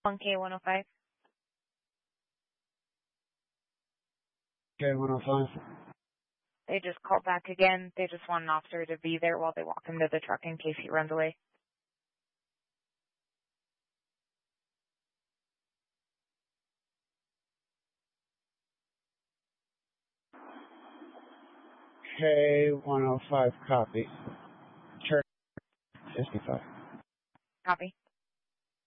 1K105. K105. They just called back again. They just want an officer to be there while they walk him to the truck in case he runs away. K105, copy. Church 55. Copy.